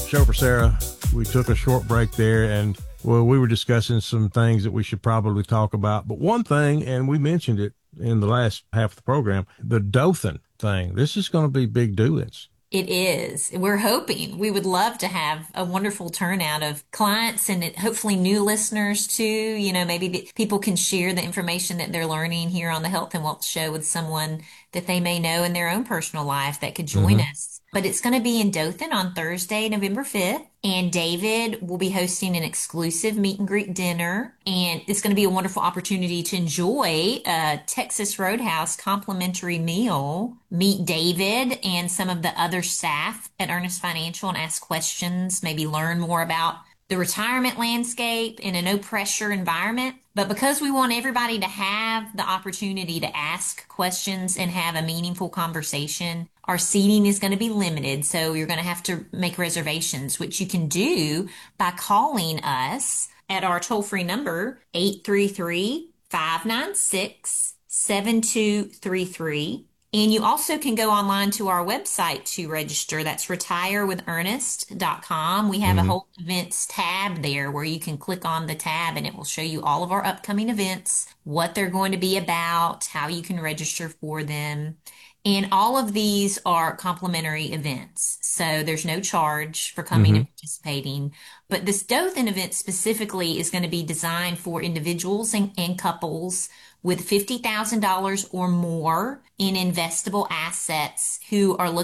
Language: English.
Chauffeur Sarah, we took a short break there and we were discussing some things that we should probably talk about. But one thing, and we mentioned it in the last half of the program, the Dothan thing. This is going to be big doings. It is. We're hoping we would love to have a wonderful turnout of clients and hopefully new listeners too. Maybe people can share the information that they're learning here on the Health and Wealth Show with someone that they may know in their own personal life that could join Mm-hmm. us. But it's going to be in Dothan on Thursday, November 5th. And David will be hosting an exclusive meet and greet dinner. And it's going to be a wonderful opportunity to enjoy a Texas Roadhouse complimentary meal. Meet David and some of the other staff at Earnest Financial and ask questions, maybe learn more about the retirement landscape in a no pressure environment. But because we want everybody to have the opportunity to ask questions and have a meaningful conversation, our seating is going to be limited. So you're going to have to make reservations, which you can do by calling us at our toll free number, 833-596-7233. And you also can go online to our website to register. That's retirewithernest.com. We have a Mm-hmm. whole events tab there where you can click on the tab and it will show you all of our upcoming events, what they're going to be about, how you can register for them. And all of these are complimentary events. So there's no charge for coming Mm-hmm. and participating. But this Dothan event specifically is going to be designed for individuals and couples with $50,000 or more in investable assets who are looking